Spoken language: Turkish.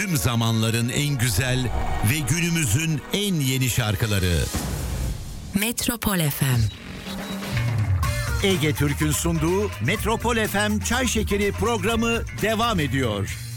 tüm zamanların en güzel ve günümüzün en yeni şarkıları. Metropol FM. Ege Türk'ün sunduğu Metropol FM Çay Şekeri programı devam ediyor.